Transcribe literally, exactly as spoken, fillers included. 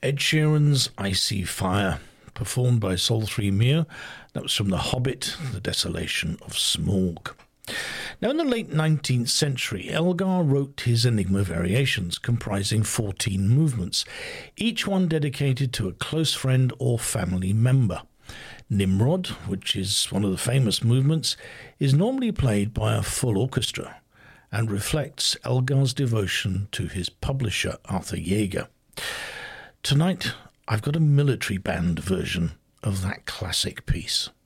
Ed Sheeran's I See Fire, performed by Solthry Muir. That was from The Hobbit, The Desolation of Smaug. Now, in the late nineteenth century, Elgar wrote his Enigma Variations, comprising fourteen movements, each one dedicated to a close friend or family member. Nimrod, which is one of the famous movements, is normally played by a full orchestra and reflects Elgar's devotion to his publisher, Arthur Jaeger. Tonight, I've got a military band version of that classic piece.